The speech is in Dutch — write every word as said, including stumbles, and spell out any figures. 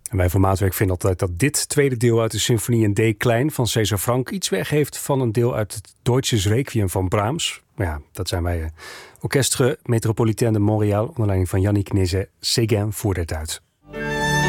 En wij van Maatwerk vinden altijd dat dit tweede deel uit de symfonie in D klein van César Franck iets weg heeft van een deel uit het Deutsches Requiem van Brahms. Maar ja, dat zijn wij. Orchestre Metropolitain de Montréal onder leiding van Yannick Nézet. Séguin voert het uit.